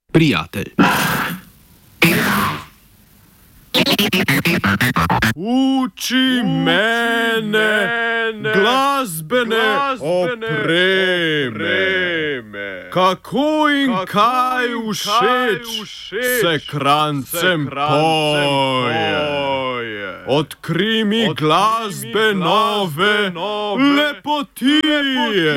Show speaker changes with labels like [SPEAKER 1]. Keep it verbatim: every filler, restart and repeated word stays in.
[SPEAKER 1] Prijatelj.
[SPEAKER 2] Uči mene glasbene opreme, kako in kaj všeč se krancem poje. Odkrij mi glasbe nove lepotije.